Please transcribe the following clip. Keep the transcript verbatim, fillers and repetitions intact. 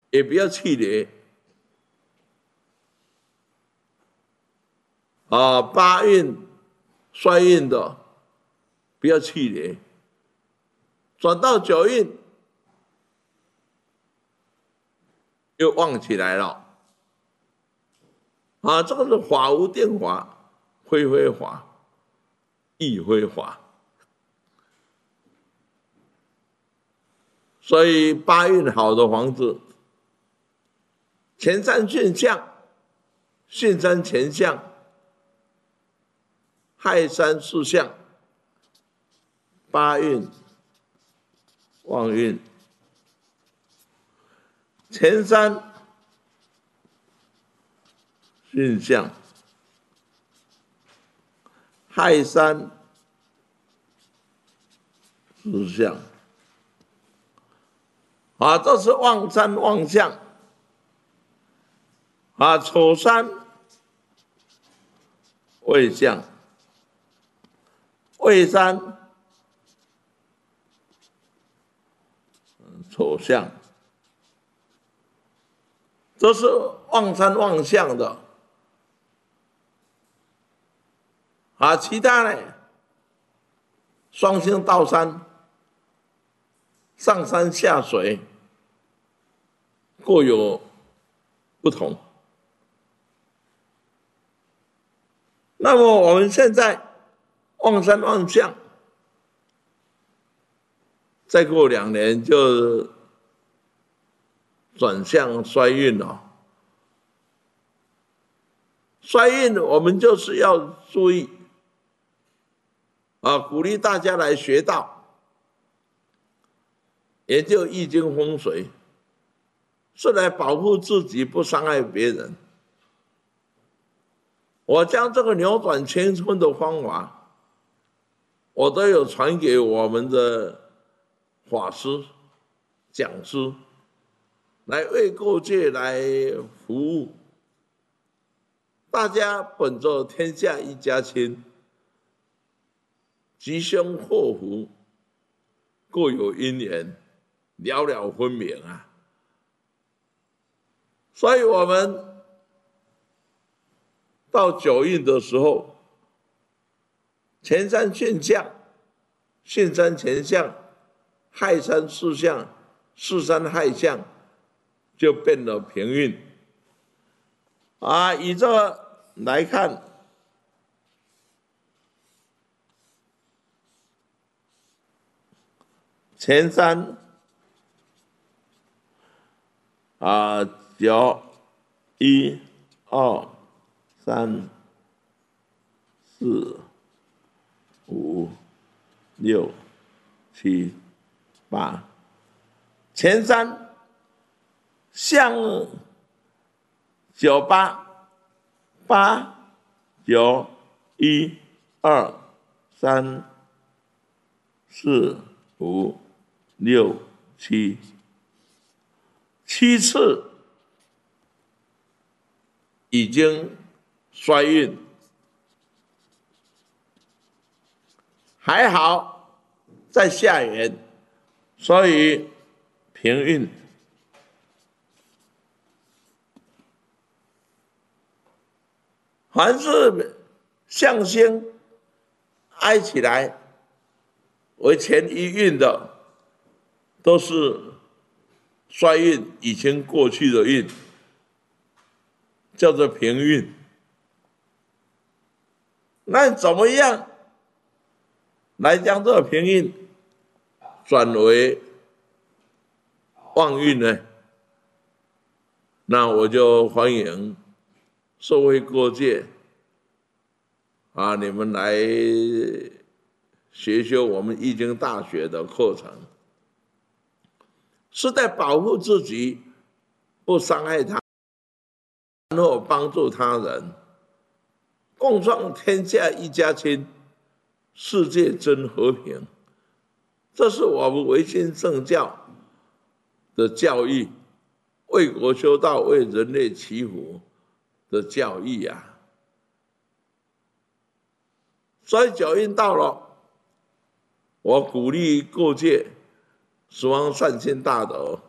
也不要气馁。啊，八运衰运的不要气馁，转到九运又旺起来了。啊，这个是法无定法，非非法，亦非法。所以八运好的房子，前山巽象、巽山前象、亥山巳象，八运旺运。前山巽象，亥山巳象，啊，这是旺山旺相。啊，丑山未相，未山丑相，这是旺山旺相的。啊，其他呢？双星到山，上山下水，各有不同。那么我们现在旺山旺相，再过两年就转向衰运了。衰运我们就是要注意啊，鼓励大家来学道，研究易经风水，是来保护自己，不伤害别人。我将这个扭转乾坤的方法，我都有传给我们的法师、讲师，来为各界来服务。大家本着天下一家亲，吉凶祸福各有因缘，了了分明啊。所以我们到九运的时候，前山巽象、巽山前象、亥山巳象、巳山亥象，就变了平运。啊，以这来看，前山啊，九一二三四五六七八，前山向九八八九一二三四五六七七次已经衰运，还好在下元，所以平运。凡是象星挨起来为前一运的，都是衰运，已经过去的运，叫做平运。那怎么样来将这个平运转为旺运呢？那我就欢迎社会各界啊，你们来学修我们易经大学的课程，是在保护自己，不伤害他，然后帮助他人，共创天下一家亲，世界真和平。这是我们维新正教的教义，为国修道，为人类祈福的教义啊。所以九运到了，我鼓励各界十方善心大德，